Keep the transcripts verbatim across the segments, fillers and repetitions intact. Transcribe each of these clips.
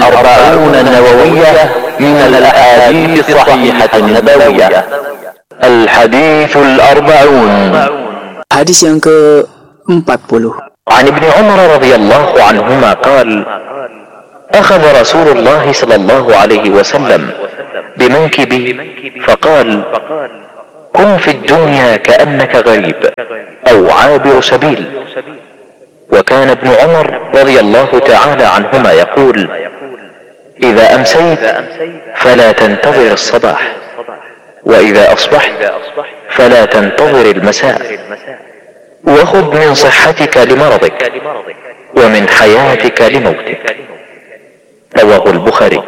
الأربعون النووية من الأحاديث الصحيحة النبوية. الحديث الأربعون. Hadis yang ke empat puluh. عن ابن عمر رضي الله عنهما قال: أخذ رسول الله صلى الله عليه وسلم بمنكبي فقال: كن في الدنيا كأنك غريب أو عابر سبيل. وكان ابن عمر رضي الله تعالى عنهما يقول: إذا أمسيت فلا تنتظر الصباح، وإذا أصبحت فلا تنتظر المساء، وخذ من صحتك لمرضك ومن حياتك لموتك. رواه البخاري.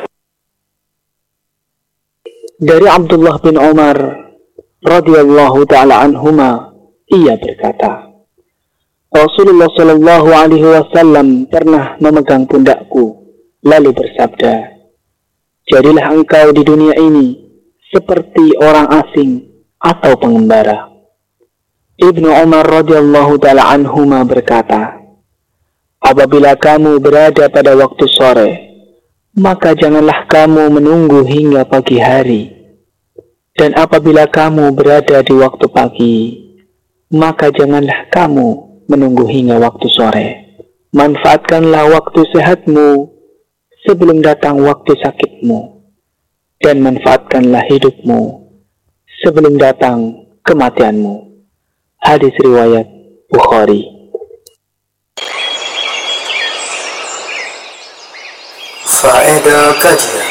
Dari Abdullah bin Umar radhiyallahu taala anhuma, ia berkata, Rasulullah shallallahu alaihi wasallam pernah memegang pundakku lalu bersabda, jadilah engkau di dunia ini seperti orang asing atau pengembara. Ibnu Umar radhiyallahu taala anhuma berkata, apabila kamu berada pada waktu sore, maka janganlah kamu menunggu hingga pagi hari. Dan apabila kamu berada di waktu pagi, maka janganlah kamu menunggu hingga waktu sore. Manfaatkanlah waktu sehatmu sebelum datang waktu sakitmu, dan manfaatkanlah hidupmu sebelum datang kematianmu. Hadis riwayat Bukhari. Faedah kajian.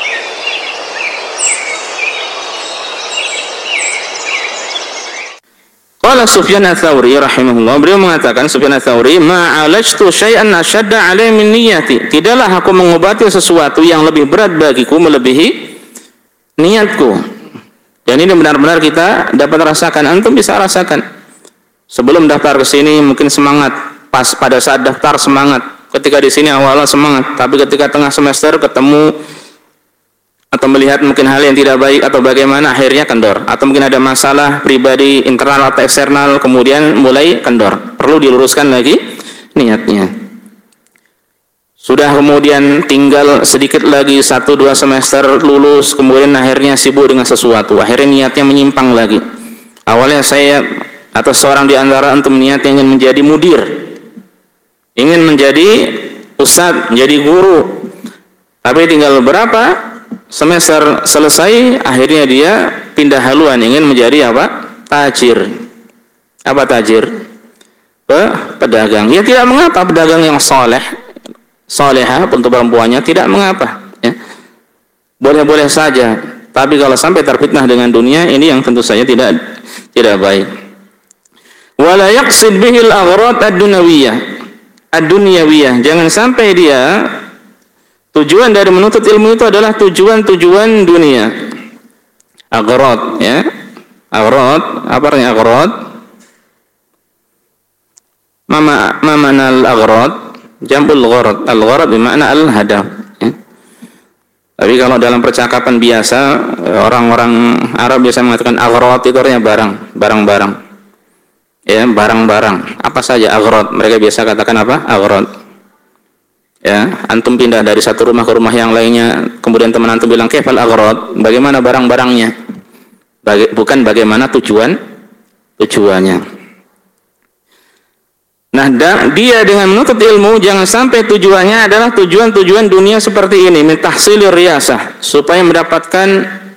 Qala Sufyan ats-Tsauri rahimahullah, beliau mengatakan, Sufyan ats-Tsauri, ma'alajtu syai'an ashadda 'alai min niyyati, tidaklah aku mengobati sesuatu yang lebih berat bagiku melebihi niatku. Dan ini benar-benar kita dapat rasakan, antum bisa rasakan. Sebelum daftar ke sini mungkin semangat, pas pada saat daftar semangat, ketika di sini awal-awal semangat, tapi ketika tengah semester ketemu atau melihat mungkin hal yang tidak baik atau bagaimana, akhirnya kendor. Atau mungkin ada masalah pribadi internal atau eksternal, kemudian mulai kendor. Perlu diluruskan lagi niatnya. Sudah kemudian tinggal sedikit lagi satu dua semester lulus, kemudian akhirnya sibuk dengan sesuatu, akhirnya niatnya menyimpang lagi. Awalnya saya atau seorang di antara antum niatnya ingin menjadi mudir, ingin menjadi ustadz, menjadi guru, tapi tinggal berapa semester selesai, akhirnya dia pindah haluan, ingin menjadi apa? Tajir. Apa tajir? Pedagang. Ya tidak mengapa, pedagang yang soleh, solehah untuk perempuannya tidak mengapa. Ya. Boleh-boleh saja. Tapi kalau sampai terfitnah dengan dunia, ini yang tentu saja tidak tidak baik. Wala yaqsid bihil aghrad ad-dunyawiyah. Ad-dunyawiyah. Jangan sampai dia tujuan dari menuntut ilmu itu adalah tujuan-tujuan dunia. Aghrad, ya. Aghrad, apa artinya aghrad? Mama mamana al-aghrad, jam'ul gharad. Al-gharad bermakna al-hadaf, ya. Tapi kalau dalam percakapan biasa, orang-orang Arab biasa mengatakan aghrad itu artinya barang, barang-barang. Ya, barang-barang. Apa saja aghrad? Mereka biasa katakan apa? Aghrad. Ya, antum pindah dari satu rumah ke rumah yang lainnya, kemudian teman antum bilang, "Kaifal aghrad?" Bagaimana barang-barangnya? Baga- bukan bagaimana tujuan tujuannya. Nah, da- dia dengan menuntut ilmu jangan sampai tujuannya adalah tujuan-tujuan dunia seperti ini, min tahsilir riyasah, supaya mendapatkan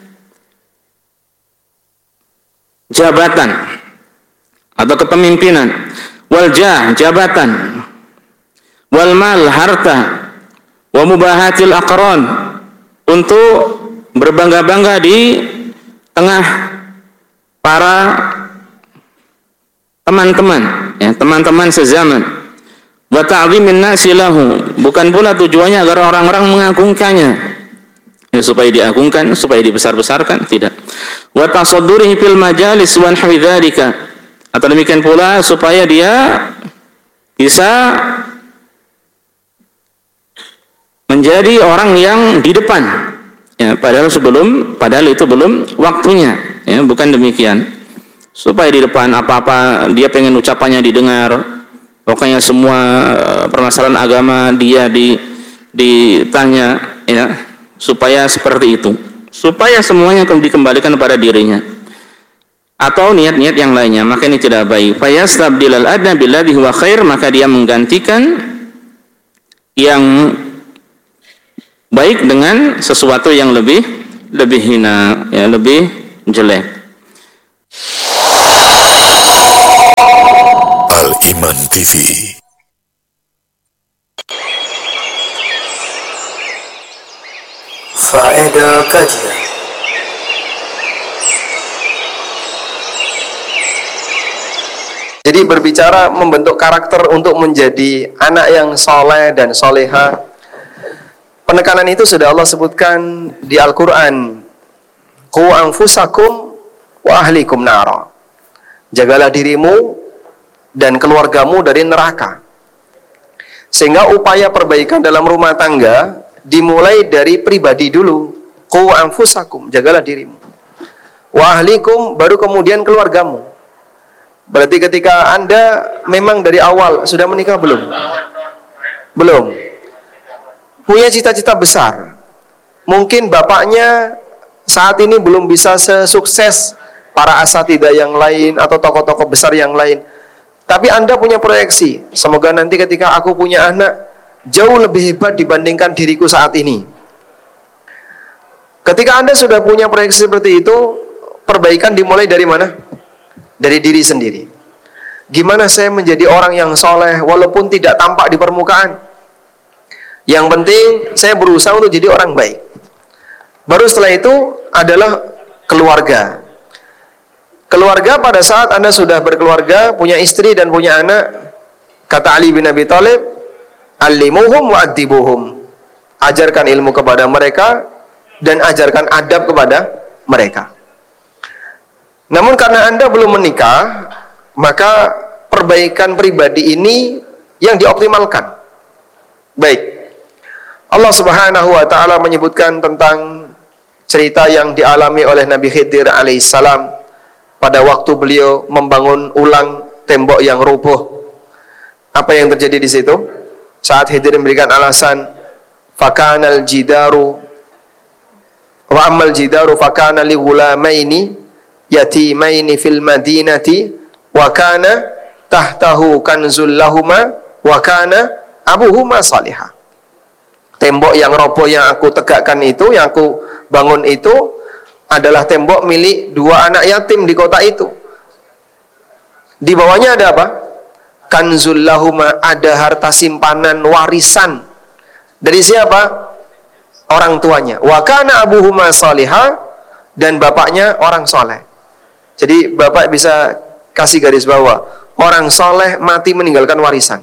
jabatan atau kepemimpinan, wal jah, jabatan, wal mal, harta, wa mubahatil aqran, untuk berbangga-bangga di tengah para teman-teman, ya, teman-teman sezaman. Wa ta'dhimin nasi lahu, bukan pula tujuannya agar orang-orang mengagungkannya, ya, supaya diagungkan, supaya dibesar-besarkan, tidak. Wa tasaddurihi fil majalis wa nahwi dzalika, atau demikian pula supaya dia bisa menjadi orang yang di depan, ya, padahal sebelum padahal itu belum waktunya, ya, bukan demikian. Supaya di depan apa-apa dia pengen ucapannya didengar, pokoknya semua permasalahan agama dia di ditanya ya supaya seperti itu, supaya semuanya dikembalikan pada dirinya, atau niat-niat yang lainnya, maka ini tidak baik. Fayastabdilal adna billadhi huwa khair, maka dia menggantikan yang baik dengan sesuatu yang lebih lebih hina, ya, lebih jelek. Al-Iman T V. Faedah kajian. Jadi berbicara membentuk karakter untuk menjadi anak yang soleh dan soleha, penekanan itu sudah Allah sebutkan di Al-Quran. Qu anfusakum wa ahlikum nara. Jagalah dirimu dan keluargamu dari neraka. Sehingga upaya perbaikan dalam rumah tangga dimulai dari pribadi dulu. Qu anfusakum, jagalah dirimu. Wa ahlikum, baru kemudian keluargamu. Berarti ketika Anda memang dari awal sudah menikah belum? Belum. Punya cita-cita besar. Mungkin bapaknya saat ini belum bisa sesukses para asatidah yang lain atau tokoh-tokoh besar yang lain. Tapi Anda punya proyeksi, semoga nanti ketika aku punya anak jauh lebih hebat dibandingkan diriku saat ini. Ketika Anda sudah punya proyeksi seperti itu, perbaikan dimulai dari mana? Dari diri sendiri. Gimana saya menjadi orang yang soleh walaupun tidak tampak di permukaan? Yang penting saya berusaha untuk jadi orang baik. Baru setelah itu adalah keluarga. Keluarga pada saat Anda sudah berkeluarga, punya istri dan punya anak, kata Ali bin Abi Thalib, "Allimuhum wa addibuhum." Ajarkan ilmu kepada mereka dan ajarkan adab kepada mereka. Namun karena Anda belum menikah, maka perbaikan pribadi ini yang dioptimalkan. Baik. Allah Subhanahu wa taala menyebutkan tentang cerita yang dialami oleh Nabi Khidir alaihissalam pada waktu beliau membangun ulang tembok yang rubuh. Apa yang terjadi di situ? Saat Khidir memberikan alasan, fakanal jidaru wa amal jidaru fakana li ghulamaini yatimaini fil madinati wa kana tahtahu kanzul lahuma wa kana abuhuma salihah. Tembok yang roboh yang aku tegakkan itu, yang aku bangun itu adalah tembok milik dua anak yatim di kota itu. Di bawahnya ada apa? Kanzul lahuma, ada harta simpanan warisan. Dari siapa? Orang tuanya. Wa kana abuhuma salihah, dan bapaknya orang soleh. Jadi bapak bisa kasih garis bawah, orang soleh mati meninggalkan warisan.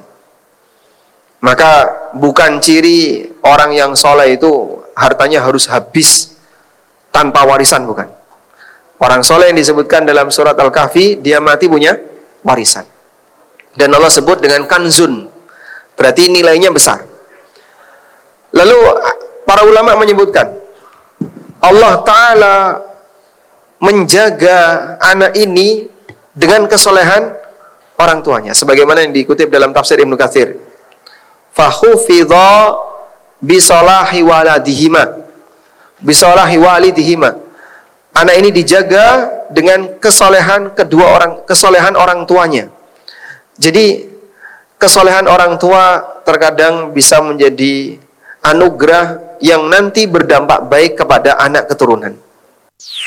Maka bukan ciri orang yang soleh itu hartanya harus habis tanpa warisan, bukan. Orang soleh yang disebutkan dalam surat Al-Kahfi, dia mati punya warisan. Dan Allah sebut dengan kanzun, berarti nilainya besar. Lalu para ulama menyebutkan, Allah Ta'ala menjaga anak ini dengan kesolehan orang tuanya, sebagaimana yang dikutip dalam tafsir Ibnu Katsir. Fakhufidha bisalahi waladihima, bisalahi walidihima. Anak ini dijaga dengan kesolehan kedua orang, kesolehan orang tuanya. Jadi kesolehan orang tua terkadang bisa menjadi anugerah yang nanti berdampak baik kepada anak keturunan.